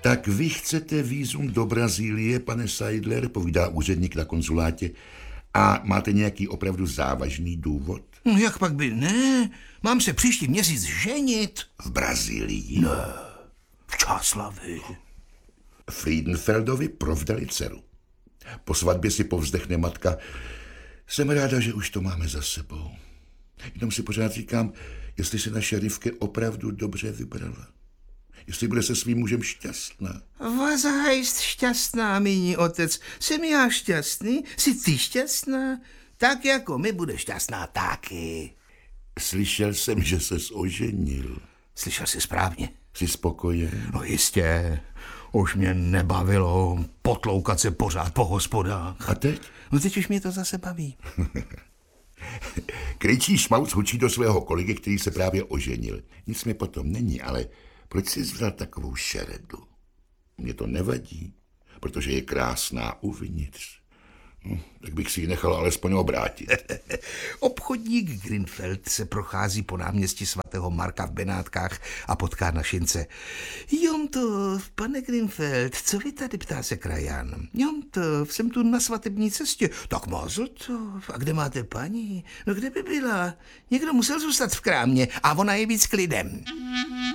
Tak vy chcete vízum do Brazílie, pane Seidler, povídá úředník na konzulátě, a máte nějaký opravdu závažný důvod? No jak pak by ne? Mám se příští měsíc ženit. V Brazílii? Ne, v Čáslavi. Friedenfeldovi provdali dceru. Po svatbě si povzdechne matka, jsem ráda, že už to máme za sebou. Jenom si pořád říkám, jestli se naše Rivke opravdu dobře vybrala. Jestli bude se svým mužem šťastná. Was heißt šťastná, míní otec? Jsem já šťastný? Jsi ty šťastná? Tak jako my bude šťastná taky. Slyšel jsem, že ses oženil. Slyšel jsi správně. Jsi spokojen? No jistě. Už mě nebavilo potloukat se pořád po hospodách. A teď? No teď už mě to zase baví. Krejčí šmauc hučí do svého kolegy, který se právě oženil. Nic mi potom není, ale proč jsi vzal takovou šeredu? Mně to nevadí, protože je krásná uvnitř. Tak bych si ji nechal alespoň obrátit. Obchodník Grinfeld se prochází po náměstí svatého Marka v Benátkách a potká na šince. Jontov, pane Grinfeld, co vy tady, ptá se krajan. Jontov, jsem tu na svatební cestě. Tak Mazeltov, a kde máte paní? No kde by byla? Někdo musel zůstat v krámě a ona je víc klidem.